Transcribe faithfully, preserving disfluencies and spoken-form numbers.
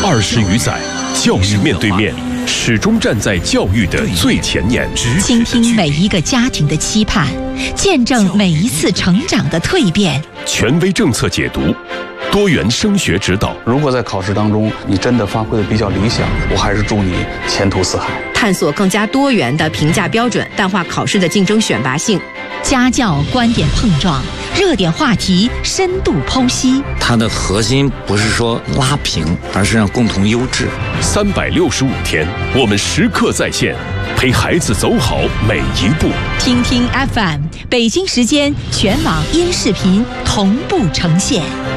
二十余载，教育面对面，始终站在教育的最前沿， 倾听每一个家庭的期盼，见证每一次成长的蜕变。 权威政策解读，多元升学指导。 如果在考试当中你真的发挥的比较理想，我还是祝你前途似海。 探索更加多元的评价标准，淡化考试的竞争选拔性。 家教观点碰撞，热点话题深度剖析。 它的核心不是说拉平，而是让共同优质。 三百六十五天，我们时刻在线，陪孩子走好每一步。 听听 F M， 北京时间全网音视频同步呈现。